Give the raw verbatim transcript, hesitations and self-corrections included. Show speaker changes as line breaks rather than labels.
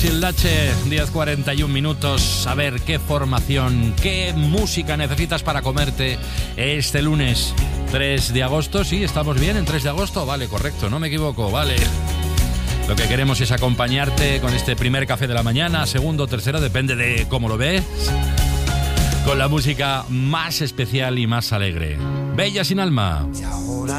Childache, diez cuarenta y un minutos. A ver, ¿qué formación, qué música necesitas para comerte este lunes tres de agosto? Sí, estamos bien en tres de agosto. Vale, correcto, no me equivoco, vale. Lo que queremos es acompañarte con este primer café de la mañana, segundo, tercero, depende de cómo lo ves, con la música más especial y más alegre. Bella sin alma.
Y ahora